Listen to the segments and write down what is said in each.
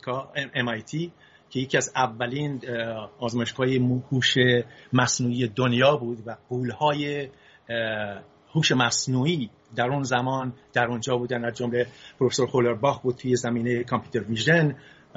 آمریکا MIT که یکی از اولین آزمایشگاه‌های هوش مصنوعی دنیا بود و غول‌های هوش مصنوعی در اون زمان در اونجا بودن، از جمله پروفسور هولرباخ بود توی زمینه کامپیوتر ویژن،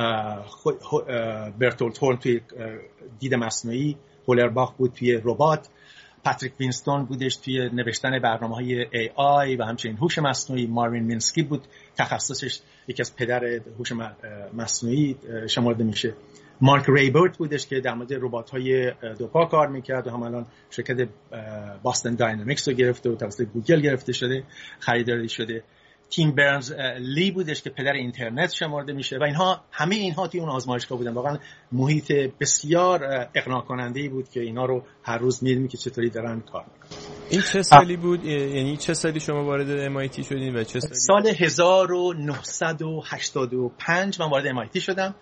برتولت هورن توی دید مصنوعی، هولرباخ بود توی ربات، پاتریک وینستون بودش توی نوشتن برنامه‌های AI و همچنین هوش مصنوعی، ماروین مینسکی بود تخصصش یکی از پدر هوش مصنوعی شمرده میشه، مارک ریبرت بودش که در مورد ربات‌های دوپا کار میکرد و هم الان شرکت باستن داینامیکس رو گرفته و توسط گوگل گرفته شده، خریداری شده، تیم برنز لی بودش که پدر اینترنت شمرده میشه و همه اینها توی اون آزمایشگاه بودن. واقعا محیط بسیار اقناع کننده‌ای بود که اینا رو هر روز می‌بینیم که چطوری دارن کار میکنن. این چه سالی بود؟ یعنی چه سالی شما وارد MIT شدین و چه سالی؟ سال 1985 من وارد MIT شدم.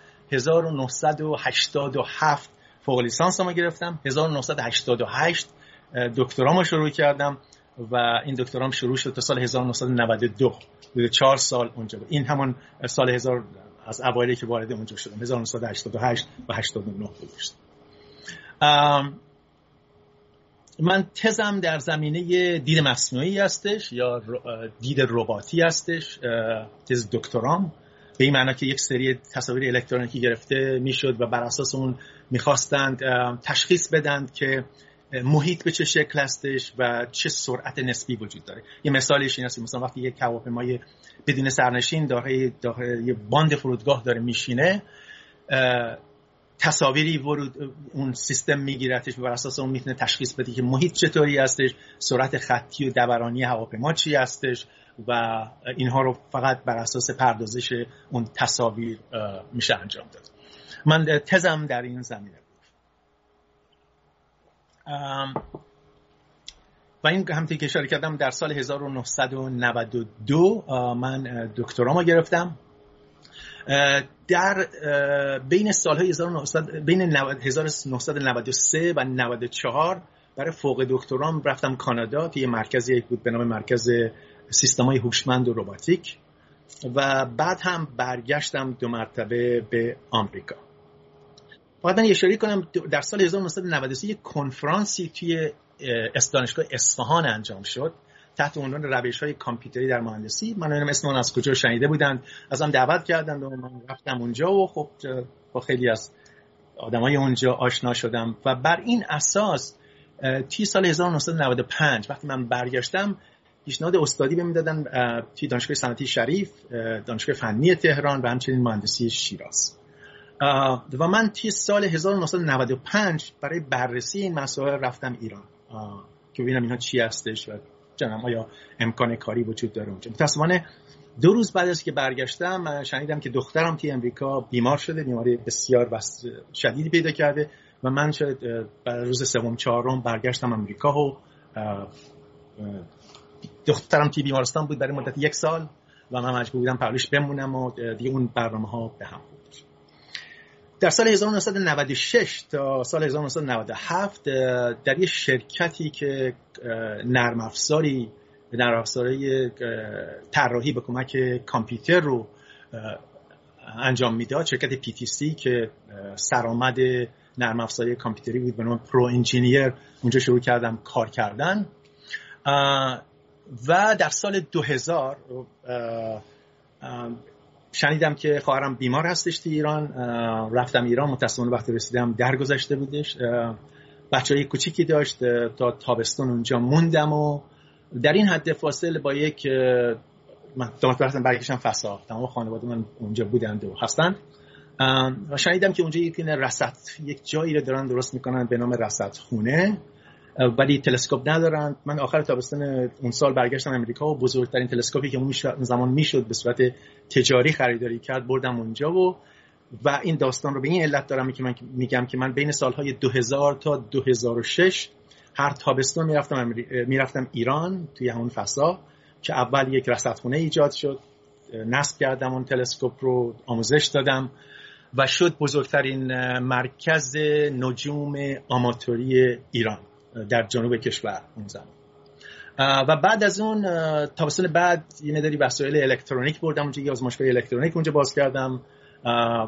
1987 فوق لیسانسمو گرفتم. 1988 دکترامو شروع کردم و این دکترام شروع شد تا سال 1992. 4 سال اونجا بود. این همون سال از اوایلی که وارد اونجا شدم، 1988 و 89 بود. من تزم در زمینه دید مصنوعی هستش یا دید رباتی هستش، تز دکترام، به این معنی که یک سری تصاویر الکترونیکی گرفته میشد و بر اساس اون میخواستند تشخیص بدن که محیط به چه شکل هستش و چه سرعت نسبی وجود داره. یه مثالش این است، مثلا وقتی یک هواپیمای بدون سرنشین داخل یه باند فرودگاه داره میشینه، تصاویری ورود اون سیستم میگیرتش و بر اساس اون میتونه تشخیص بده که محیط چطوری هستش، سرعت خطی و دورانی هواپیما چی هستش و اینها رو فقط بر اساس پردازش اون تصاویر میشه انجام داد. من تزم در این زمینه بود. و این همونطور که اشاره کردم در سال 1992 من دکترامو گرفتم. در بین سالهای 1993 و 94 برای فوق دکترام رفتم کانادا که یه مرکزی بود به نام مرکز سیستم‌های هوشمند و رباتیک و بعد هم برگشتم 2 مرتبه به آمریکا. باید من اشاره کنم در سال 1993 یک کنفرانسی توی دانشگاه اصفهان انجام شد تحت عنوان روش‌های کامپیوتری در مهندسی. من نمی‌دونم اسم اون از کجا شنیده بودن، ازم دعوت کردند و من رفتم اونجا و خب با خیلی از آدمای اونجا آشنا شدم و بر این اساس توی سال 1995 وقتی من برگشتم پیشنهاد استادی بهم دادن توی دانشگاه صنعتی شریف، دانشگاه فنی تهران و همچنین مهندسی شیراز. و من توی سال 1995 برای بررسی این مسائل رفتم ایران که ببینم اینا چی هستش و جنم آیا امکان کاری وجود داره اونجا. متأسفانه 2 روز بعد از که برگشتم شنیدم که دخترم توی امریکا بیمار شده، بیماری بسیار شدیدی پیدا کرده و من برای روز 3-4 برگشتم امریکا و دخترم توی بیمارستان بود برای مدت 1 سال و من مجبور بودم پرورش بمونم و دیگه اون برنامه‌ها به هم بود. در سال 1996 تا سال 1997 در یه شرکتی که نرم افزاری طراحی به کمک کامپیوتر رو انجام میداد، شرکت PTC که سرآمد نرم افزاری کامپیوتری بود به نام پرو انجینیر، اونجا شروع کردم کار کردن و در سال 2000 شنیدم که خواهرم بیمار هستش تو ایران. رفتم ایران، متأسفانه وقتی رسیدم درگذشته بودش. بچه‌ای کوچیکی داشت، تا تابستون اونجا موندم و در این حد فاصله با یک داماد رفتم برگشتم فسا. تمام خانواده من اونجا بودند و هستند و شنیدم که اونجا یک جایی رو دارن درست میکنن به نام رصدخونه ولی تلسکوپ ندارن. من آخر تابستون اون سال برگشتم امریکا و بزرگترین تلسکوپی که اون زمان میشد به صورت تجاری خریداری کرد بردم اونجا و این داستان رو به این علت دارم که من میگم که من بین سالهای 2000 تا 2006 هر تابستون میرفتم ایران توی همون فضا که اول یک رصدخونه ایجاد شد، نصب کردم اون تلسکوپ رو، آموزش دادم و شد بزرگترین مرکز نجوم آماتوری ایران در جنوب کشور اون زمان. و بعد از اون تابستون بعد یه مقداری وسایل الکترونیک بردم اونجا، یه آزمایشگاه الکترونیک اونجا باز کردم